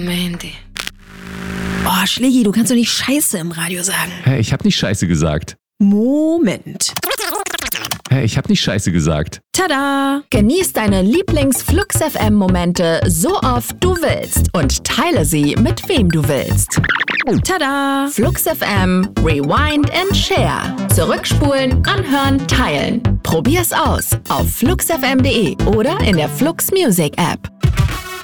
Mandy. Oh, Schlägi, du kannst doch nicht Scheiße im Radio sagen. Hä, ich hab nicht Scheiße gesagt. Moment. Hä, ich hab nicht Scheiße gesagt. Tada! Genieß deine Lieblings-Flux-FM-Momente so oft du willst und teile sie mit wem du willst. Tada! Flux FM, Rewind and Share. Zurückspulen, anhören, teilen. Probier's aus auf fluxfm.de oder in der Flux Music App.